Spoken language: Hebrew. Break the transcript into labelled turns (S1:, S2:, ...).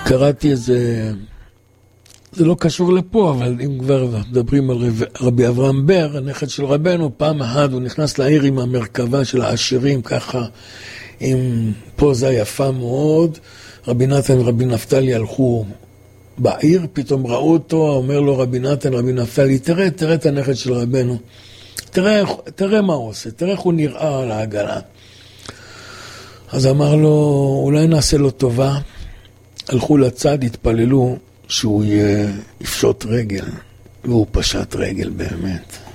S1: קראתי איזה, זה לא קשור לפה, אבל אם כבר מדברים על רבי אברהם בר, הנכד של רבנו, פעם אחת הוא נכנס לעיר עם המרכבה של העשירים, ככה, עם פוזה יפה מאוד, רבי נתן ורבי נפתלי הלכו בעיר, פתאום ראו אותו, אומר לו רבי נתן, רבי נפתלי, תראה את הנכד של רבנו, תראה מה הוא עושה, תראה איך הוא נראה על העגלה. אז אמר לו, אולי נעשה לו טובה, הלכו לצד, התפללו שהוא יפשוט רגל, והוא פשט רגל באמת.